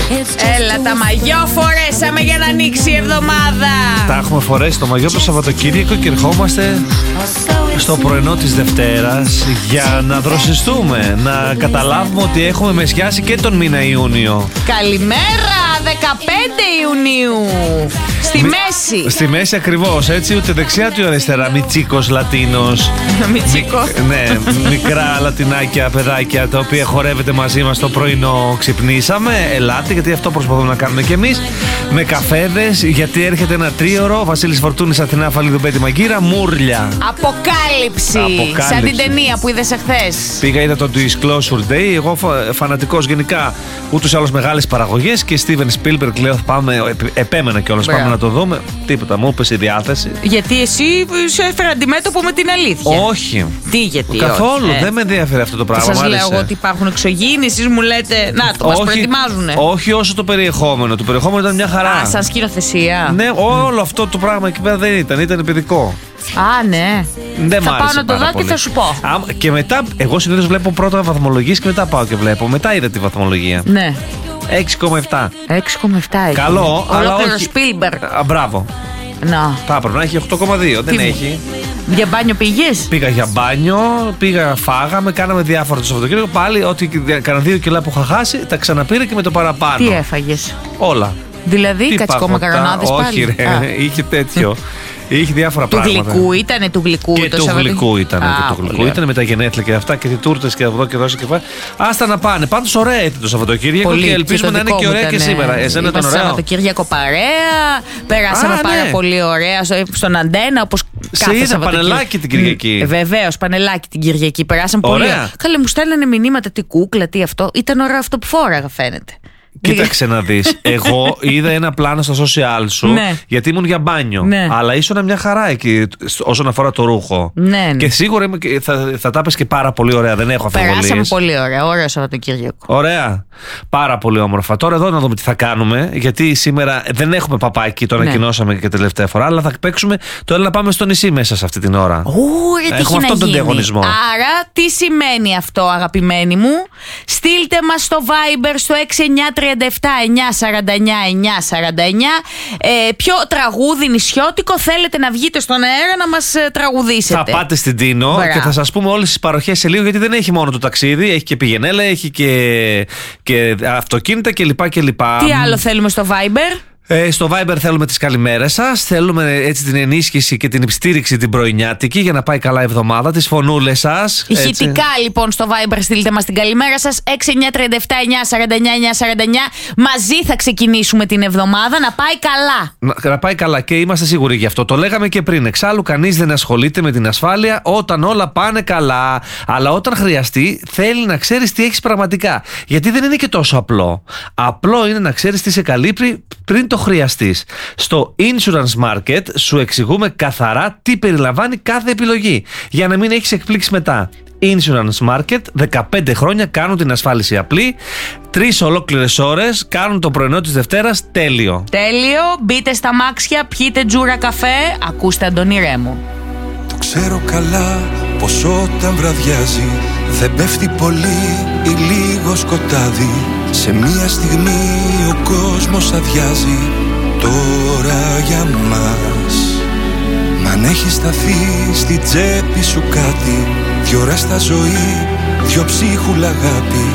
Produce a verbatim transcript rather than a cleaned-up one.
Έλα τα μαγιό φορέσαμε για να ανοίξει η εβδομάδα. Τα έχουμε φορέσει το μαγιό το Σαββατοκύριακο και ερχόμαστε στο πρωινό της Δευτέρας για να δροσιστούμε, να καταλάβουμε ότι έχουμε μεσιάσει και τον μήνα Ιούνιο. Καλημέρα, δεκαπέντε Ιουνίου. Στη Μη... μέση. Στη μέση ακριβώς, έτσι, ούτε δεξιά ούτε αριστερά. Μιτσίκος Λατίνος. Μιτσίκος. Ναι, μικρά λατινάκια, παιδάκια τα οποία χορεύετε μαζί μας το πρωινό. Ξυπνήσαμε, ελάτε, γιατί αυτό προσπαθούμε να κάνουμε κι εμείς. Με καφέδες, γιατί έρχεται ένα τρίωρο. Βασίλης Φορτούνης, Αθηνά Φαλίδου, Πέτη Μαγκύρα, Μούρλια. Αποκάλυψη. Αποκάλυψη. Σαν την ταινία που είδες εχθές. Πήγα, είδα το Disclosure Day. Εγώ φα, φανατικός γενικά ούτως ή άλλως μεγάλες παραγωγές. Και Steven Spielberg, λέω, πάμε, επέμενα κιόλας. Πάμε να το δούμε. Τίποτα, μου έπεσε η διάθεση. Γιατί εσύ σου έφερε αντιμέτωπο με την αλήθεια. Όχι. Τι, γιατί. Καθόλου. Όχι, ε. Δεν με ενδιαφέρει αυτό το πράγμα. Σας λέω εγώ ότι υπάρχουν εξωγήινοι, εσείς μου λέτε. Να το, μας προετοιμάζουνε. Όχι όσο το περιεχόμενο. Το περιεχόμενο ήταν μια χαρά. Α, σαν σκηνοθεσία. Ναι, όλο αυτό το πράγμα εκεί πέρα δεν ήταν. Ήταν παιδικό. Α, ναι. Δεν θα μ' πάω άρεσε να το πάρα δω πολύ. και θα σου πω. Α, και μετά, εγώ συνήθως βλέπω πρώτα βαθμολογίες και μετά πάω και βλέπω. Μετά είδα τη βαθμολογία. Ναι. έξι κόμμα επτά. έξι κόμμα επτά έχει. Καλό, αλλά ολόκληρο όχι. Spielberg. Α, μπράβο. Να. Θα έπρεπε να έχει οκτώ κόμμα δύο. Δεν Τι... έχει. Για μπάνιο πήγες? Πήγα για μπάνιο, πήγα, φάγαμε, κάναμε διάφορα το Σαββατοκύριακο. Πάλι, ό,τι κανένα δύο κιλά που είχα χάσει, τα ξαναπήρε και με το παραπάνω. Τι έφαγες? Όλα. Δηλαδή, κατσικό μακαρονάδες πάλι? Όχι, ρε, Α. είχε τέτοιο. Είχε διάφορα του πράγματα. Γλυκού ήτανε, του γλυκού Και το του Σαββατοκύριακο. γλυκού ήταν. Α, Και του γλυκού πολύ. ήταν με τα γενέθλια και αυτά και τι τούρτες και εδώ και δώσε και πάλι. Άστα να πάνε. Πάντως ωραία ήταν το Σαββατοκύριακο Πολύ. και ελπίζουμε το να είναι δικό και μου ωραία και ήτανε. σήμερα. Εσένα ήταν Είμαστε ωραίο? Σαββατοκύριακο παρέα. Περάσαμε Α, πάρα ναι. πολύ ωραία στον Αντένα, όπως Σε κάθε είδα Σαββατοκύριακο. πανελάκι την Κυριακή. Βεβαίω, πανελάκι την Κυριακή. Περάσαμε πολύ Ωραία. ωραία. Καλέ, μου στέλνανε μηνύματα, τι κούκλα, τι αυτό. Ήταν ωραίο αυτό που φόραγα, φαίνεται. Κοίταξε να δεις. Εγώ είδα ένα πλάνο στα social σου, Ναι. γιατί ήμουν για μπάνιο. Ναι. Αλλά ήσουν μια χαρά εκεί όσον αφορά το ρούχο. Ναι, ναι. Και σίγουρα είμαι και- θα, θα τα πες και πάρα πολύ ωραία. Δεν έχω αμφιβολίες. Περάσαμε πολύ ωραία. Ωραίο Σαββατοκύριακο. Ωραία. Πάρα πολύ όμορφα. Τώρα εδώ να δούμε τι θα κάνουμε. Γιατί σήμερα δεν έχουμε παπάκι, το Ναι. ανακοινώσαμε και τελευταία φορά. Αλλά θα παίξουμε το έλα να πάμε στο νησί μέσα σε αυτή την ώρα. Ου, ρε, τι Έχουμε έχει να αυτόν τον γίνει. διαγωνισμό. Άρα, τι σημαίνει αυτό, αγαπημένοι μου? Στείλτε μας στο Viber στο έξι εννιά τρία επτά εννιά σαράντα εννιά εννιά σαράντα εννιά ε, ποιο τραγούδι νησιώτικο θέλετε να βγείτε στον αέρα να μας ε, τραγουδήσετε. Θα πάτε στην Τίνο. Μπράβο. Και θα σας πούμε όλες τις παροχές σε λίγο, γιατί δεν έχει μόνο το ταξίδι. Έχει και πηγενέλα, έχει και, και αυτοκίνητα κλπ. κλπ. Τι άλλο θέλουμε στο Viber? Ε, στο Viber θέλουμε τις καλημέρες σας. Θέλουμε έτσι την ενίσχυση και την στήριξη την πρωινιάτικη για να πάει καλά η εβδομάδα. Τις φωνούλες σας. Ηχητικά λοιπόν στο Viber στείλτε μας την καλημέρα σας. έξι εννιά τρία επτά εννιά σαράντα εννιά εννιά σαράντα εννιά. Μαζί θα ξεκινήσουμε την εβδομάδα να πάει καλά. Να, να πάει καλά και είμαστε σίγουροι γι' αυτό. Το λέγαμε και πριν. Εξάλλου, κανείς δεν ασχολείται με την ασφάλεια όταν όλα πάνε καλά. Αλλά όταν χρειαστεί, θέλει να ξέρεις τι έχεις πραγματικά. Γιατί δεν είναι και τόσο απλό. Απλό είναι να ξέρεις τι σε καλύπτει πριν το χρειαστείς. Στο Insurance Market σου εξηγούμε καθαρά τι περιλαμβάνει κάθε επιλογή, για να μην έχεις εκπλήξει μετά. Insurance Market, δεκαπέντε χρόνια κάνουν την ασφάλιση απλή. Τρεις ολόκληρες ώρες κάνουν το πρωινό της Δευτέρας τέλειο. Τέλειο, μπείτε στα μάξια, πιείτε τζούρα καφέ, ακούστε Αντώνη Ρέμο. Το ξέρω καλά πως όταν βραδιάζει δεν πέφτει πολύ ή λίγο σκοτάδι. Σε μία στιγμή ο κόσμος αδειάζει τώρα για μας. Μ' αν έχει σταθεί στη τσέπη σου κάτι, δυο ώρα στα ζωή, δυο ψίχουλα αγάπη,